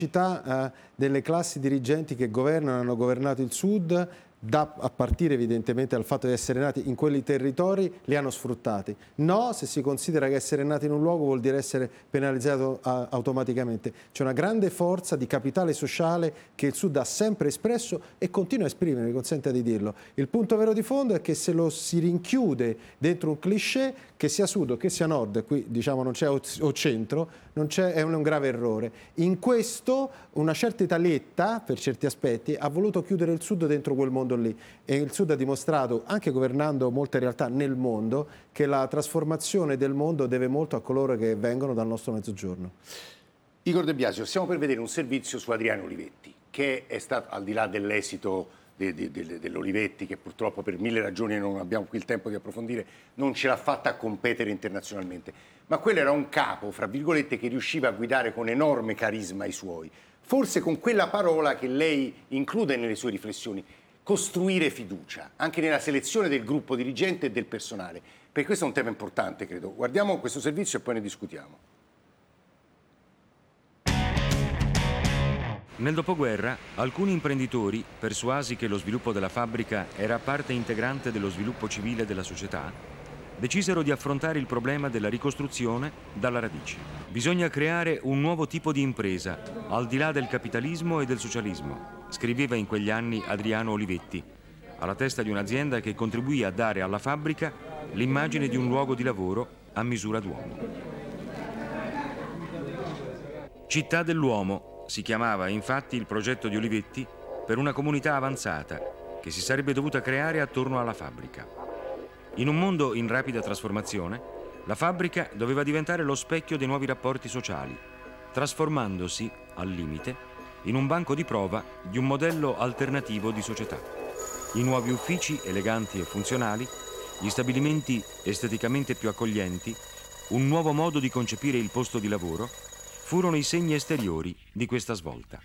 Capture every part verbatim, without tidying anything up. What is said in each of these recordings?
Eh, delle classi dirigenti che governano, hanno governato il Sud, da, a partire evidentemente dal fatto di essere nati in quei territori, li hanno sfruttati. No, se si considera che essere nati in un luogo vuol dire essere penalizzato a, automaticamente. C'è una grande forza di capitale sociale che il Sud ha sempre espresso e continua a esprimere, mi consenta di dirlo. Il punto vero di fondo è che se lo si rinchiude dentro un cliché, che sia Sud o che sia Nord, qui diciamo non c'è o, o centro, non c'è, è un, un grave errore. In questo una certa Italietta, per certi aspetti, ha voluto chiudere il Sud dentro quel mondo lì, e il Sud ha dimostrato, anche governando molte realtà nel mondo, che la trasformazione del mondo deve molto a coloro che vengono dal nostro mezzogiorno. Igor De Biasio, stiamo per vedere un servizio su Adriano Olivetti, che è stato, al di là dell'esito de, de, de, dell'Olivetti, che purtroppo per mille ragioni non abbiamo qui il tempo di approfondire, non ce l'ha fatta a competere internazionalmente, ma quello era un capo, fra virgolette, che riusciva a guidare con enorme carisma i suoi, forse con quella parola che lei include nelle sue riflessioni: costruire fiducia, anche nella selezione del gruppo dirigente e del personale. Per questo è un tema importante, credo. Guardiamo questo servizio e poi ne discutiamo. Nel dopoguerra, alcuni imprenditori, persuasi che lo sviluppo della fabbrica era parte integrante dello sviluppo civile della società, decisero di affrontare il problema della ricostruzione dalla radice. Bisogna creare un nuovo tipo di impresa, al di là del capitalismo e del socialismo, scriveva in quegli anni Adriano Olivetti, alla testa di un'azienda che contribuì a dare alla fabbrica l'immagine di un luogo di lavoro a misura d'uomo. Città dell'uomo si chiamava infatti il progetto di Olivetti per una comunità avanzata che si sarebbe dovuta creare attorno alla fabbrica. In un mondo in rapida trasformazione, la fabbrica doveva diventare lo specchio dei nuovi rapporti sociali, trasformandosi, al limite, in un banco di prova di un modello alternativo di società. I nuovi uffici eleganti e funzionali, gli stabilimenti esteticamente più accoglienti, un nuovo modo di concepire il posto di lavoro, furono i segni esteriori di questa svolta.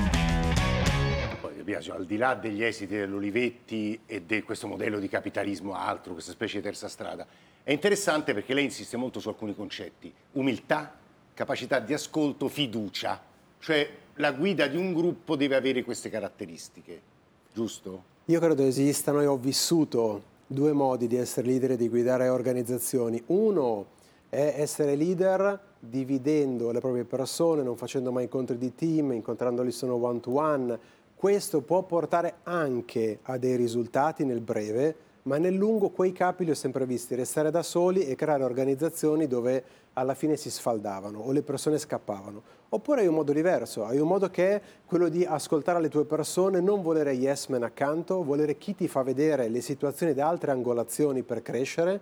Poi, De Biasio, al di là degli esiti dell'Olivetti e di questo modello di capitalismo altro, questa specie di terza strada, è interessante perché lei insiste molto su alcuni concetti: umiltà, capacità di ascolto, fiducia. Cioè la guida di un gruppo deve avere queste caratteristiche, giusto? Io credo esistano, e ho vissuto due modi di essere leader e di guidare organizzazioni. Uno è essere leader dividendo le proprie persone, non facendo mai incontri di team, incontrandoli solo one to one. Questo può portare anche a dei risultati nel breve, ma nel lungo quei capi li ho sempre visti restare da soli e creare organizzazioni dove alla fine si sfaldavano o le persone scappavano. Oppure hai un modo diverso, hai un modo che è quello di ascoltare le tue persone, non volere yes man accanto, volere chi ti fa vedere le situazioni da altre angolazioni per crescere,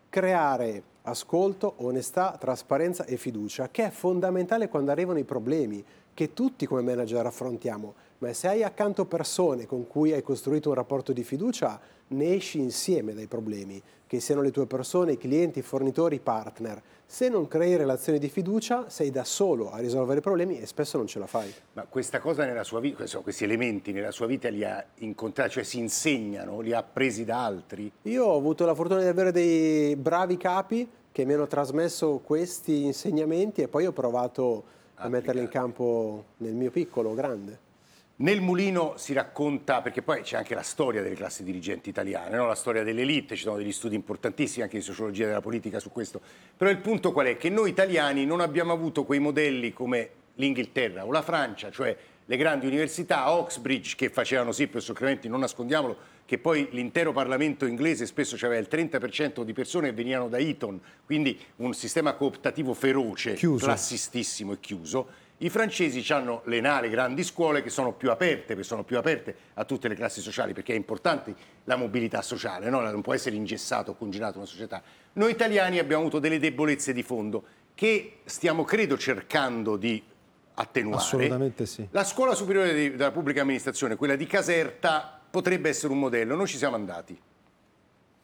creare ascolto, onestà, trasparenza e fiducia, che è fondamentale quando arrivano i problemi che tutti come manager affrontiamo. Ma se hai accanto persone con cui hai costruito un rapporto di fiducia, ne esci insieme dai problemi, che siano le tue persone, i clienti, i fornitori, i partner. Se non crei relazioni di fiducia, sei da solo a risolvere i problemi e spesso non ce la fai. Ma questa cosa nella sua vita, questi elementi nella sua vita li ha incontrati, cioè si insegnano, li ha presi da altri? Io ho avuto la fortuna di avere dei bravi capi che mi hanno trasmesso questi insegnamenti e poi ho provato a metterli in campo nel mio piccolo, grande. Nel Mulino si racconta, perché poi c'è anche la storia delle classi dirigenti italiane, no? La storia dell'elite, ci sono degli studi importantissimi anche di sociologia della politica su questo, però il punto qual è? Che noi italiani non abbiamo avuto quei modelli come l'Inghilterra o la Francia, cioè le grandi università, Oxbridge, che facevano sì, professor Clementi, non nascondiamolo, che poi l'intero Parlamento inglese spesso aveva il trenta per cento di persone che venivano da Eton, quindi un sistema cooptativo feroce, chiuso, classistissimo e chiuso. I francesi hanno le nale grandi scuole che sono più aperte, che sono più aperte a tutte le classi sociali, perché è importante la mobilità sociale, no? Non può essere ingessato o congelato una società. Noi italiani abbiamo avuto delle debolezze di fondo che stiamo, credo, cercando di attenuare. Assolutamente sì. La scuola superiore della pubblica amministrazione, quella di Caserta, potrebbe essere un modello. Noi ci siamo andati.